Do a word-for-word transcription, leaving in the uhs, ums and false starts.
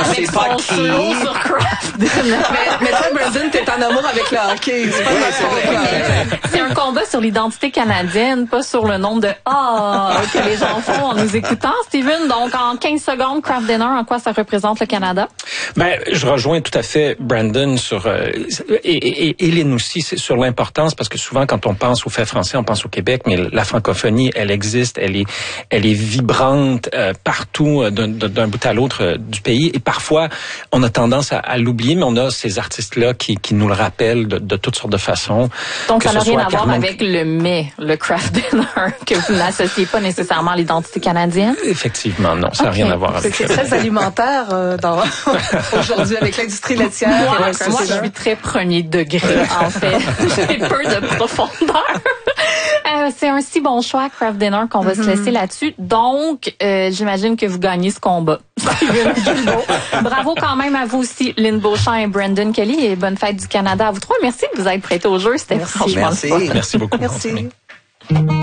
c'est pas qui. mais, mais toi, Brandon, t'es en amour avec le hockey. C'est pas oui, c'est vrai. C'est un combat sur l'identité canadienne, pas sur le nombre de « ah » que les gens font en nous écoutant. Steven, donc en quinze secondes, Kraft Dinner, en quoi ça représente le Canada? Ben, je rejoins tout à fait Brandon sur euh, et, et, et Lynn aussi sur l'importance, parce que souvent quand on pense aux faits français, on pense au Québec, mais la francophonie, elle existe, elle est, elle est vibrante euh, partout euh, d'un, d'un bout à l'autre euh, du pays. Et parfois, on a tendance à, à l'oublier, mais on a ces artistes-là qui, qui nous le rappellent de, de toutes sortes de façons. Donc, ça n'a rien à voir Carmen... avec le mets, le Kraft Dinner, que vous n'associez pas nécessairement à l'identité canadienne? Effectivement, non, ça n'a okay. rien à voir avec c'est, c'est très alimentaire euh, dans, aujourd'hui avec l'industrie laitière. Moi, moi je suis très premier degré, en fait. J'ai peu de profondeur. Euh, c'est un si bon choix, Kraft Dinner, qu'on va mm-hmm. se laisser là-dessus. Donc, euh, j'imagine que vous gagnez ce combat. Bravo quand même à vous aussi, Lynn Beauchamp et Brandon Kelly, et bonne fête du Canada à vous trois. Merci de vous être prêtés au jeu. C'était Merci. franchement Merci. Merci beaucoup. Merci.